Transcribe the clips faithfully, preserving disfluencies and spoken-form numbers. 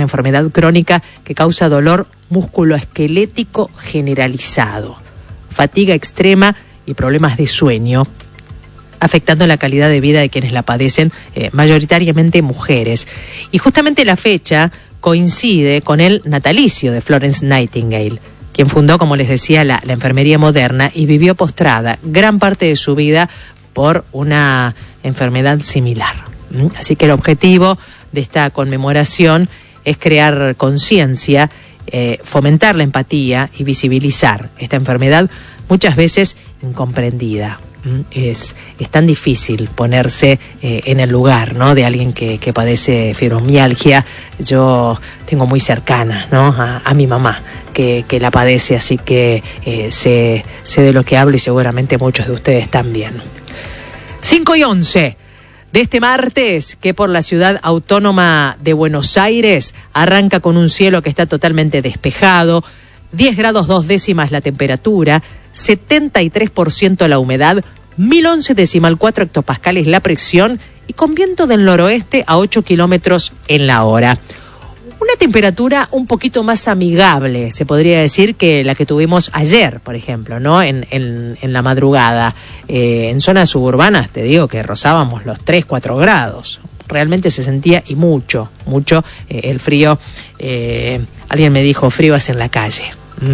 una enfermedad crónica que causa dolor musculoesquelético generalizado, fatiga extrema y problemas de sueño, afectando la calidad de vida de quienes la padecen, eh, mayoritariamente mujeres. Y justamente la fecha coincide con el natalicio de Florence Nightingale, quien fundó, como les decía, la, la enfermería moderna y vivió postrada gran parte de su vida por una enfermedad similar. ¿Mm? Así que el objetivo de esta conmemoración es crear conciencia, eh, fomentar la empatía y visibilizar esta enfermedad muchas veces incomprendida. Es, es tan difícil ponerse eh, en el lugar, ¿no?, de alguien que, que padece fibromialgia. Yo tengo muy cercana, ¿no?, a, a mi mamá que, que la padece, así que eh, sé, sé de lo que hablo y seguramente muchos de ustedes también. cinco y once de este martes, que por la ciudad autónoma de Buenos Aires arranca con un cielo que está totalmente despejado, diez grados dos décimas la temperatura, setenta y tres por ciento la humedad, mil once decimal cuatro hectopascales la presión y con viento del noroeste a ocho kilómetros en la hora. Una temperatura un poquito más amigable, se podría decir, que la que tuvimos ayer, por ejemplo, ¿no? En, en, en la madrugada. Eh, en zonas suburbanas, te digo que rozábamos los tres, cuatro grados. Realmente se sentía, y mucho, mucho, eh, el frío. Eh, alguien me dijo, frío es en la calle. ¿Mm?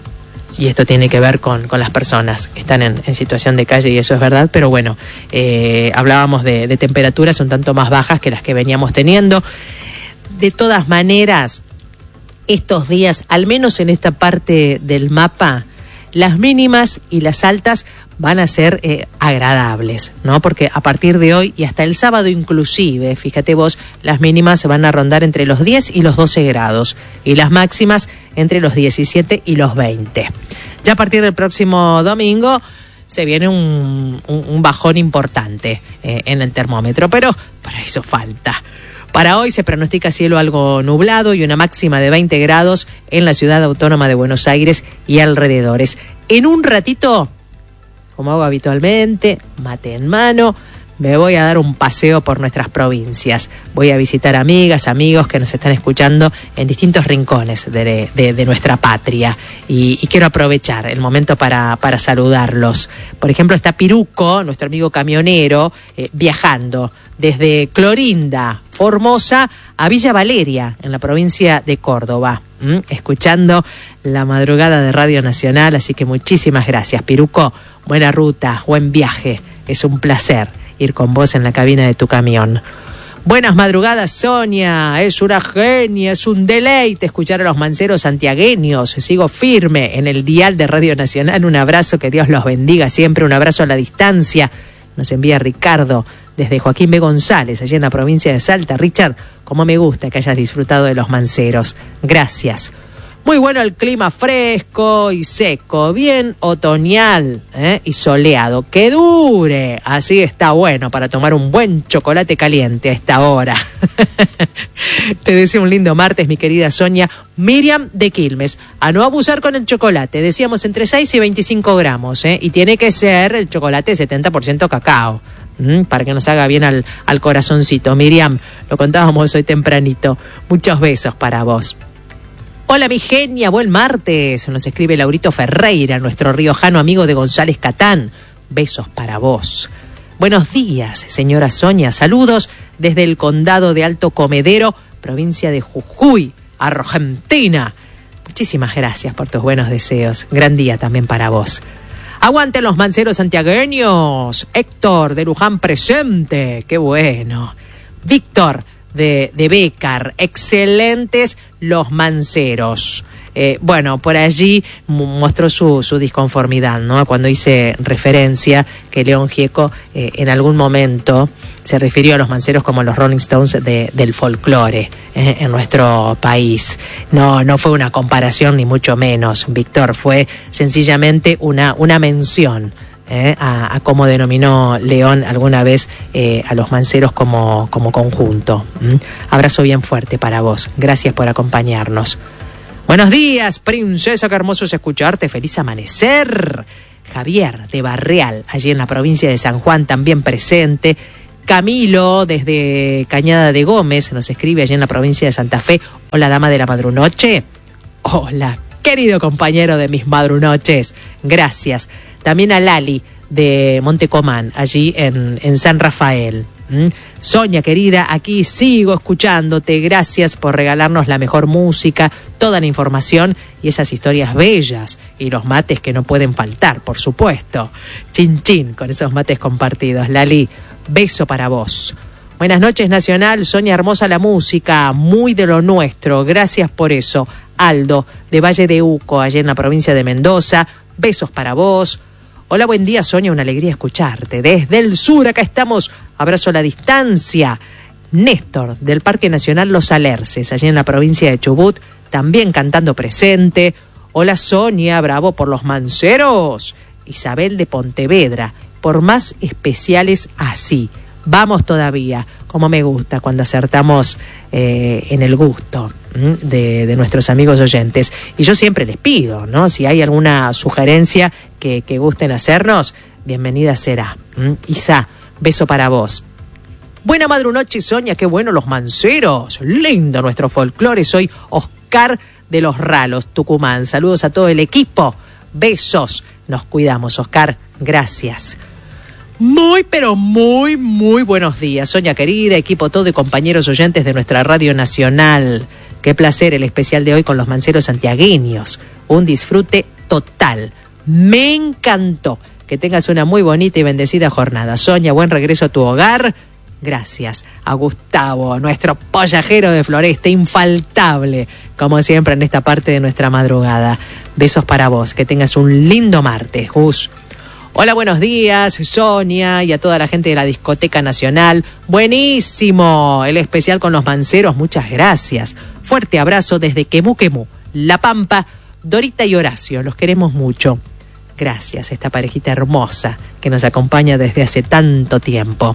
Y esto tiene que ver con, con las personas que están en, en situación de calle, y eso es verdad, pero bueno, eh, hablábamos de, de temperaturas un tanto más bajas que las que veníamos teniendo. De todas maneras, estos días, al menos en esta parte del mapa, las mínimas y las altas van a ser eh, agradables, ¿no? Porque a partir de hoy y hasta el sábado inclusive, fíjate vos, las mínimas se van a rondar entre los diez y los doce grados y las máximas entre los diecisiete y los veinte. Ya a partir del próximo domingo se viene un, un, un bajón importante eh, en el termómetro, pero para eso falta. Para hoy se pronostica cielo algo nublado y una máxima de veinte grados en la ciudad autónoma de Buenos Aires y alrededores. En un ratito, como hago habitualmente, mate en mano, me voy a dar un paseo por nuestras provincias. Voy a visitar amigas, amigos que nos están escuchando en distintos rincones de, de, de nuestra patria. Y, y quiero aprovechar el momento para, para saludarlos. Por ejemplo, está Piruco, nuestro amigo camionero, eh, viajando desde Clorinda, Formosa, a Villa Valeria, en la provincia de Córdoba, ¿Mm? escuchando la madrugada de Radio Nacional. Así que muchísimas gracias, Piruco. Buena ruta, buen viaje. Es un placer ir con vos en la cabina de tu camión. Buenas madrugadas, Sonia. Es una genia, es un deleite escuchar a los manceros santiagueños. Sigo firme en el dial de Radio Nacional. Un abrazo, que Dios los bendiga siempre. Un abrazo a la distancia. Nos envía Ricardo desde Joaquín B. González, allí en la provincia de Salta. Richard, como me gusta que hayas disfrutado de los manceros. Gracias. Muy bueno el clima, fresco y seco, bien otoñal, ¿eh? y soleado. ¡Que dure! Así está bueno para tomar un buen chocolate caliente a esta hora. Te deseo un lindo martes, mi querida Sonia. Miriam de Quilmes. A no abusar con el chocolate. Decíamos entre seis y veinticinco gramos, ¿eh? y tiene que ser el chocolate setenta por ciento cacao. Mm, para que nos haga bien al, al corazoncito. Miriam, lo contábamos hoy tempranito. Muchos besos para vos. Hola mi genia, buen martes. Nos escribe Laurito Ferreira, nuestro riojano amigo de González Catán. Besos para vos. Buenos días, señora Sonia. Saludos desde el condado de Alto Comedero, provincia de Jujuy, Argentina. Muchísimas gracias por tus buenos deseos. Gran día también para vos. Aguanten los manceros santiagueños. Héctor de Luján presente. Qué bueno. Víctor de, de Bécar. Excelentes los manceros. Eh, bueno, por allí mostró su, su disconformidad, ¿no? Cuando hice referencia que León Gieco eh, en algún momento se refirió a los manceros como los Rolling Stones de, del folclore eh, en nuestro país. No, no fue una comparación ni mucho menos, Víctor, fue sencillamente una, una mención eh, a, a cómo denominó León alguna vez eh, a los manceros como, como conjunto. ¿Mm? Abrazo bien fuerte para vos. Gracias por acompañarnos. Buenos días, princesa, qué hermoso es escucharte, feliz amanecer. Javier de Barreal, allí en la provincia de San Juan, también presente. Camilo, desde Cañada de Gómez, nos escribe allí en la provincia de Santa Fe. Hola, dama de la madrunoche. Hola, querido compañero de mis madrunoches. Gracias. También a Lali, de Montecomán, allí en, en San Rafael. ¿Mm? Sonia, querida, aquí sigo escuchándote. Gracias por regalarnos la mejor música, toda la información y esas historias bellas. Y los mates que no pueden faltar, por supuesto. Chin, chin, con esos mates compartidos. Lali, beso para vos. Buenas noches, Nacional. Sonia, hermosa la música, muy de lo nuestro. Gracias por eso. Aldo, de Valle de Uco, allá en la provincia de Mendoza. Besos para vos. Hola, buen día, Sonia, una alegría escucharte. Desde el sur, acá estamos, abrazo a la distancia. Néstor, del Parque Nacional Los Alerces, allí en la provincia de Chubut, también cantando presente. Hola, Sonia, bravo por los manceros. Isabel de Pontevedra, por más especiales así. Vamos todavía, como me gusta cuando acertamos eh, en el gusto de, de nuestros amigos oyentes. Y yo siempre les pido, ¿no? Si hay alguna sugerencia que, que gusten hacernos, bienvenida será. ¿Mm? Isa, beso para vos. Buena madrunoche, Sonia, qué bueno los manceros. Lindo nuestro folclore. Soy Oscar de los Ralos, Tucumán. Saludos a todo el equipo. Besos. Nos cuidamos, Oscar. Gracias. Muy, pero muy, muy buenos días, Sonia querida, equipo todo y compañeros oyentes de nuestra Radio Nacional. Qué placer el especial de hoy con los manceros santiagueños. Un disfrute total. Me encantó. Que tengas una muy bonita y bendecida jornada. Sonia, buen regreso a tu hogar. Gracias a Gustavo, nuestro pollajero de Floresta, infaltable, como siempre en esta parte de nuestra madrugada. Besos para vos. Que tengas un lindo martes, Gus. Hola, buenos días, Sonia, y a toda la gente de la Discoteca Nacional. Buenísimo el especial con los manceros, muchas gracias. Fuerte abrazo desde Quemú Quemú, La Pampa, Dorita y Horacio, los queremos mucho. Gracias, esta parejita hermosa que nos acompaña desde hace tanto tiempo.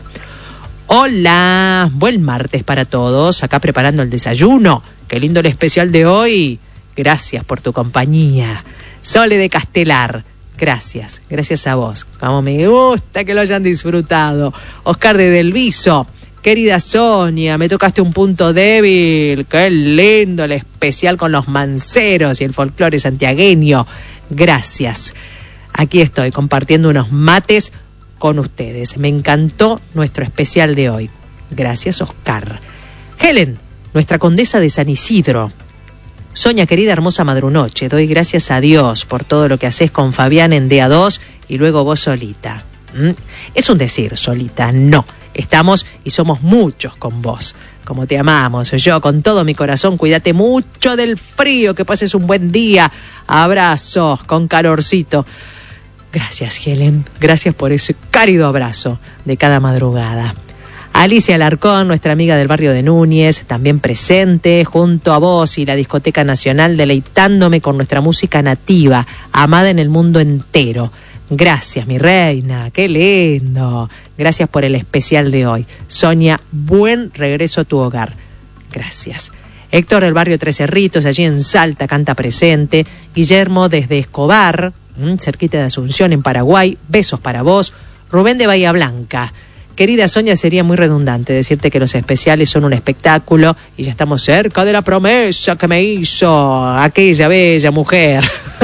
Hola, buen martes para todos, acá preparando el desayuno. Qué lindo el especial de hoy. Gracias por tu compañía. Sole de Castelar. Gracias, gracias a vos. Como me gusta que lo hayan disfrutado. Oscar de Delviso, querida Sonia, me tocaste un punto débil. Qué lindo el especial con los manceros y el folclore santiagueño. Gracias. Aquí estoy compartiendo unos mates con ustedes. Me encantó nuestro especial de hoy. Gracias, Oscar. Helen, nuestra condesa de San Isidro. Sonia, querida, hermosa madrunoche, doy gracias a Dios por todo lo que haces con Fabián en D A dos y luego vos solita. ¿Mm? Es un decir, solita, no. Estamos y somos muchos con vos. Como te amamos, yo con todo mi corazón, cuídate mucho del frío, que pases un buen día. Abrazos con calorcito. Gracias, Helen, gracias por ese cálido abrazo de cada madrugada. Alicia Alarcón, nuestra amiga del barrio de Núñez, también presente, junto a vos y la Discoteca Nacional, deleitándome con nuestra música nativa, amada en el mundo entero. Gracias, mi reina, qué lindo. Gracias por el especial de hoy. Sonia, buen regreso a tu hogar. Gracias. Héctor del barrio Tres Cerritos, allí en Salta, canta presente. Guillermo desde Escobar, cerquita de Asunción, en Paraguay, besos para vos. Rubén de Bahía Blanca. Querida Sonia, sería muy redundante decirte que los especiales son un espectáculo y ya estamos cerca de la promesa que me hizo aquella bella mujer.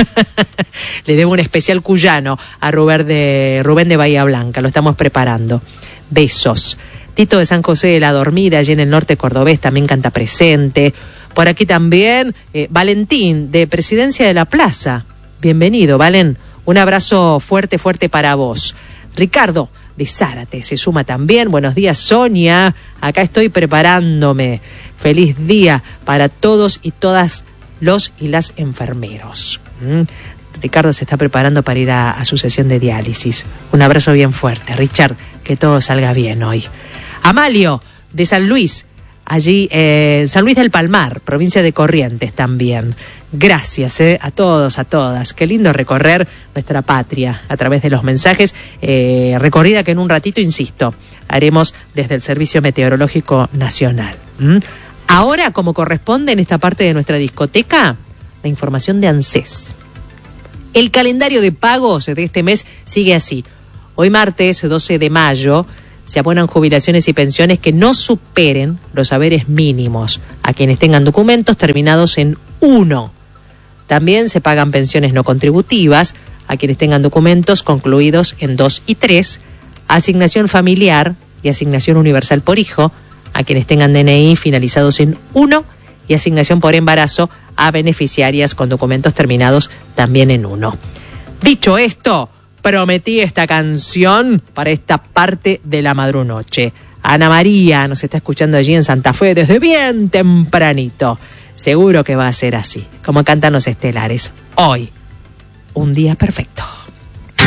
Le debo un especial cuyano a Rubén de, Rubén de Bahía Blanca, lo estamos preparando. Besos. Tito de San José de la Dormida, allí en el norte cordobés, también canta presente. Por aquí también eh, Valentín, de Presidencia de la Plaza. Bienvenido, Valen. Un abrazo fuerte, fuerte para vos. Ricardo de Zárate se suma también. Buenos días, Sonia. Acá estoy preparándome. Feliz día para todos y todas los y las enfermeros. ¿Mm? Ricardo se está preparando para ir a, a su sesión de diálisis. Un abrazo bien fuerte, Richard. Que todo salga bien hoy. Amalio de San Luis, allí en eh, San Luis del Palmar, provincia de Corrientes también. Gracias eh, a todos, a todas. Qué lindo recorrer nuestra patria a través de los mensajes. Eh, recorrida que en un ratito, insisto, haremos desde el Servicio Meteorológico Nacional. ¿Mm? Ahora, como corresponde en esta parte de nuestra discoteca, la información de ANSES. El calendario de pagos de este mes sigue así. Hoy martes doce de mayo se abonan jubilaciones y pensiones que no superen los haberes mínimos a quienes tengan documentos terminados en uno. También se pagan pensiones no contributivas a quienes tengan documentos concluidos en dos y tres, asignación familiar y asignación universal por hijo a quienes tengan D N I finalizados en uno y asignación por embarazo a beneficiarias con documentos terminados también en uno. Dicho esto, prometí esta canción para esta parte de la madrunoche. Ana María nos está escuchando allí en Santa Fe desde bien tempranito. Seguro que va a ser así, como cantan los estelares. Hoy, un día perfecto.